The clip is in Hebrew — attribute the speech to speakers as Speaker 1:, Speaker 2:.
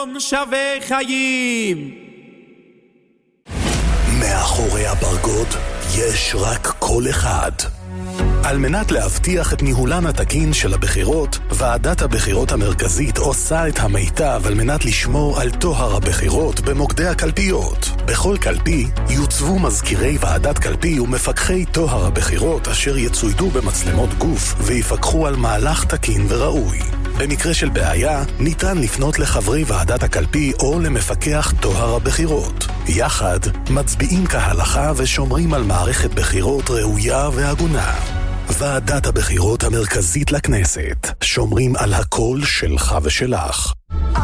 Speaker 1: שווה חיים.
Speaker 2: מאחורי הפרגוד יש רק קול אחד. על מנת להבטיח את ניהולן התקין של הבחירות, ועדת הבחירות המרכזית עושה את המיטב על מנת לשמור על טוהר הבחירות במוקדי הקלפיות. בכל קלפי יוצבו מזכירי ועדת קלפי ומפקחי טוהר הבחירות אשר יצוידו במצלמות גוף ויפקחו על מהלך תקין וראוי. במקרה של בעיה, ניתן לפנות לחברי ועדת הקלפי או למפקח טוהר הבחירות. יחד, מצביעים כהלכה ושומרים על מערכת בחירות ראויה והגונה. ועדת הבחירות המרכזית לכנסת, שומרים על הקול שלך ושלך.